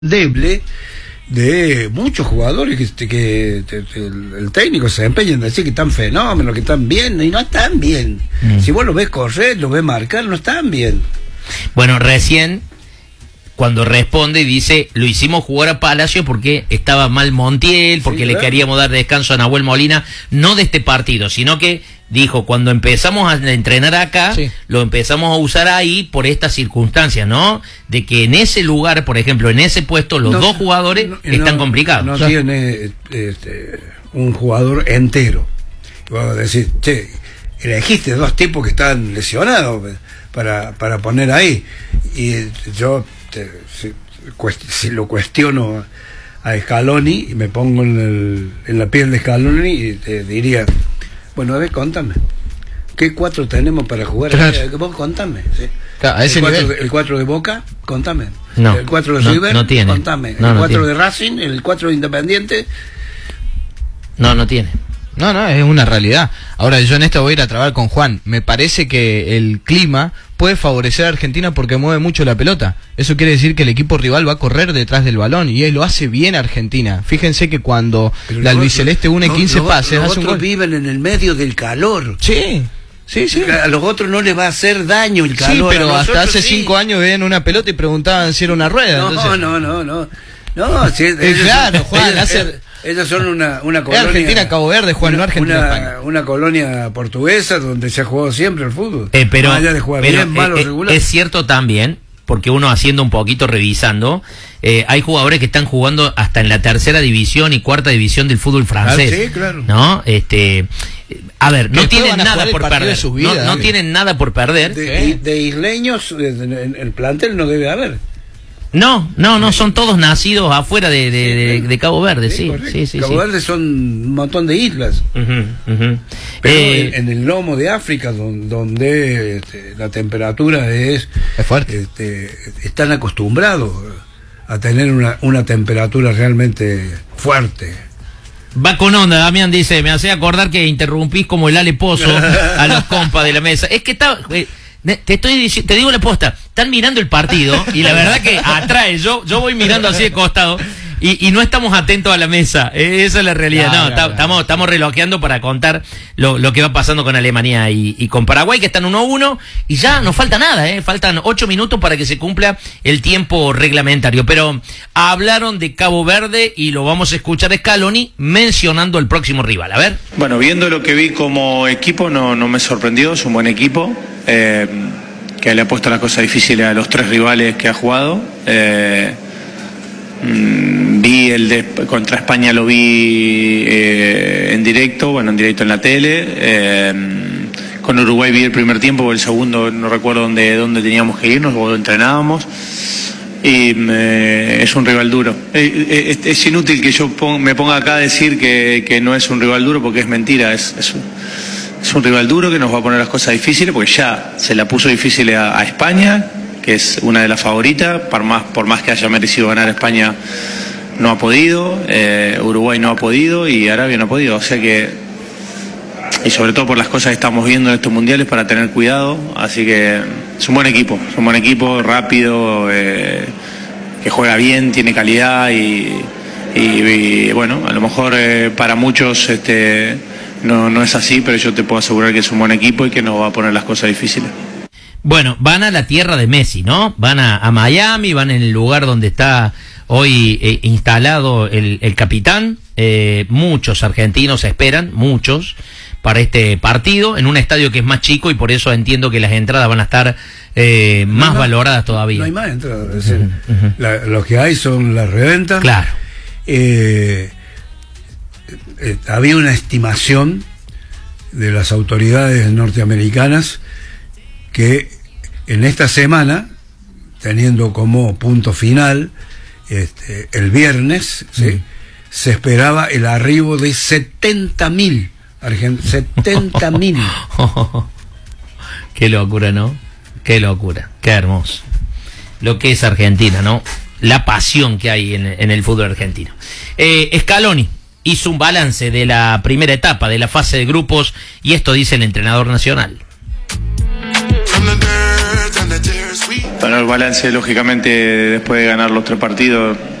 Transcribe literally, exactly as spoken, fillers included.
deble de muchos jugadores que, que, que, que el, el técnico se empeña en decir que están fenómenos, que están bien, y no están bien. Mm. Si vos lo ves correr, lo ves marcar, no están bien. Bueno, recién cuando responde dice, lo hicimos jugar a Palacio porque estaba mal Montiel, porque sí, le queríamos dar descanso a Nahuel Molina, no de este partido, sino que dijo, cuando empezamos a entrenar acá, sí, lo empezamos a usar ahí por estas circunstancias, ¿no? De que en ese lugar, por ejemplo, en ese puesto, los no, dos jugadores no, están no, complicados. No, no tiene este, un jugador entero. Vamos a decir, che, elegiste dos tipos que están lesionados para, para poner ahí. Y yo, te, si, si lo cuestiono a Scaloni, y me pongo en, el, en la piel de Scaloni, y te diría... Bueno, a ver, contame. ¿Qué cuatro tenemos para jugar? Claro. Vos contame. ¿Sí? Claro, a ese el, cuatro, nivel. el cuatro de Boca, contame. No, el cuatro de no, River, no tiene. contame. No, el no cuatro tiene. de Racing, el cuatro de Independiente. No, no tiene. No, no, es una realidad. Ahora, yo en esto voy a ir a trabajar con Juan. Me parece que el clima puede favorecer a Argentina porque mueve mucho la pelota. Eso quiere decir que el equipo rival va a correr detrás del balón y él lo hace bien Argentina. Fíjense que cuando Pero la albiceleste une no, quince los, pases, los hace un otros gol. Viven en el medio del calor. Sí. Sí, sí. A los otros no les va a hacer daño el calor. Sí, pero hasta hace sí. cinco años veían una pelota y preguntaban si era una rueda. No, entonces... no, no, no. No, si es, eh, claro, son, Juan, ellos, hacer... ellos son una, una colonia. Es Argentina, Cabo Verde, Juan, una, no Argentina, una, España. Una colonia portuguesa donde se ha jugado siempre el fútbol. Eh, pero, Más allá de jugar pero, bien, malo, eh, regular. Es cierto también, porque uno haciendo un poquito, revisando, eh, hay jugadores que están jugando hasta en la tercera división y cuarta división del fútbol francés. Ah, sí, claro. ¿No? Este, a ver, no tienen nada por perder. Vida, no, no tienen nada por perder. De, de, de isleños, en el plantel no debe haber. No, no, no, son todos nacidos afuera de, de, de, de Cabo Verde, sí, sí, sí. sí Cabo sí. Verde son un montón de islas. Uh-huh, uh-huh. Pero eh, en, en el lomo de África, donde, donde este, la temperatura es, es fuerte, este, están acostumbrados a tener una, una temperatura realmente fuerte. Va con onda, Damián dice, me hace acordar que interrumpís como el Ale Pozo a los compas de la mesa. Es que está... Eh, Te estoy diciendo, te digo la posta, están mirando el partido y la verdad que atrae, yo yo voy mirando así de costado y, y no estamos atentos a la mesa, eh, esa es la realidad. No, no, no, no. Estamos, estamos relojeando para contar lo, lo que va pasando con Alemania y, y con Paraguay, que están uno a uno y ya no falta nada, eh, faltan ocho minutos para que se cumpla el tiempo reglamentario, pero hablaron de Cabo Verde y lo vamos a escuchar a Scaloni mencionando el próximo rival, a ver. Bueno, viendo lo que vi como equipo no, no me sorprendió, es un buen equipo. Eh, que le ha puesto las cosas difíciles a los tres rivales que ha jugado. Eh, mm, vi el de contra España, lo vi eh, en directo, bueno, en directo en la tele. Eh, con Uruguay vi el primer tiempo, o el segundo no recuerdo dónde, dónde teníamos que irnos, o entrenábamos. Y eh, es un rival duro. Eh, es, es inútil que yo pon, me ponga acá a decir que, que no es un rival duro, porque es mentira, es, es un... Es un rival duro que nos va a poner las cosas difíciles, porque ya se la puso difícil a, a España, que es una de las favoritas, por más, por más que haya merecido ganar España, no ha podido, eh, Uruguay no ha podido y Arabia no ha podido, o sea que, y sobre todo por las cosas que estamos viendo en estos mundiales, para tener cuidado, así que es un buen equipo, es un buen equipo, rápido, eh, que juega bien, tiene calidad y, y, y bueno, a lo mejor eh, para muchos... este No, no es así, pero yo te puedo asegurar que es un buen equipo y que nos va a poner las cosas difíciles. Bueno, van a la tierra de Messi, ¿no? Van a, a Miami, van en el lugar donde está hoy eh, instalado el, el capitán. Eh, muchos argentinos esperan, muchos, para este partido, en un estadio que es más chico y por eso entiendo que las entradas van a estar eh, más, no más valoradas todavía. No hay más entradas, es decir, uh-huh, uh-huh. La, lo que hay son las reventas. Claro. Eh... Eh, había una estimación de las autoridades norteamericanas que en esta semana, teniendo como punto final este, el viernes, ¿sí? Mm. se esperaba el arribo de setenta mil setenta mil. Qué locura, ¿no? Qué locura, qué hermoso lo que es Argentina, ¿no? La pasión que hay en, en el fútbol argentino. eh, Scaloni hizo un balance de la primera etapa de la fase de grupos y esto dice el entrenador nacional. Para el balance, lógicamente, después de ganar los tres partidos,